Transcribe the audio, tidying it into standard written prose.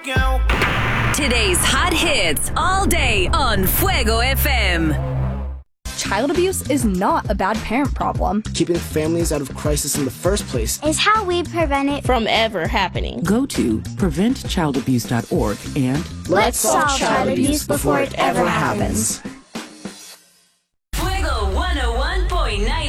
Today's hot hits all day on Fuego FM. Child abuse is not a bad parent problem. Keeping families out of crisis in the first place is how we prevent it from ever happening. Go to preventchildabuse.org and let's solve child abuse before it ever happens. Fuego 101.9